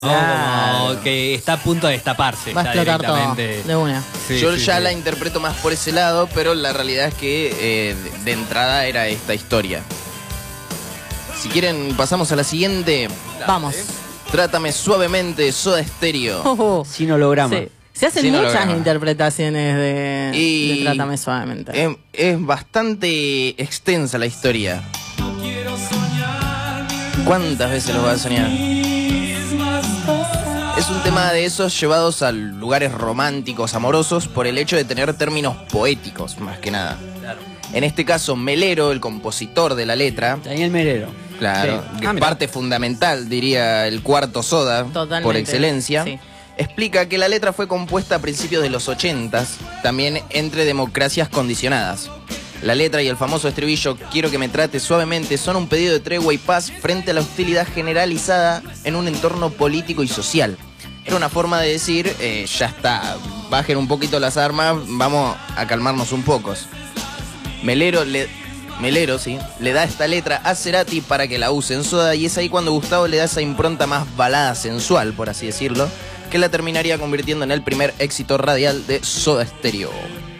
Como que está a punto de destaparse. Va a ya explotar todo directamente. de una. Sí, Yo sí, ya sí. la interpreto más por ese lado, pero la realidad es que de entrada era esta historia. Si quieren, pasamos a la siguiente. Vamos. Trátame suavemente, Soda Stereo. Sin holograma. Sí. Se hacen Sin muchas holograma. interpretaciones de Y Trátame Suavemente. es bastante extensa la historia. ¿Cuántas veces los vas a soñar? Es un tema de esos llevados a lugares románticos, amorosos, por el hecho de tener términos poéticos, más que nada. En este caso, Melero, el compositor de la letra, Daniel Melero. claro, Sí. que Ah, mirá. parte fundamental, diría el cuarto Soda, Totalmente. por excelencia, Sí. explica que la letra fue compuesta a principios de los 80s, también entre democracias condicionadas. La letra y el famoso estribillo "quiero que me trates suavemente" son un pedido de tregua y paz frente a la hostilidad generalizada en un entorno político y social. Era una forma de decir, ya está, bajen un poquito las armas, vamos a calmarnos un poco. Melero le da esta letra a Cerati para que la use en Soda, y es ahí cuando Gustavo le da esa impronta más balada sensual, por así decirlo, que la terminaría convirtiendo en el primer éxito radial de Soda Stereo.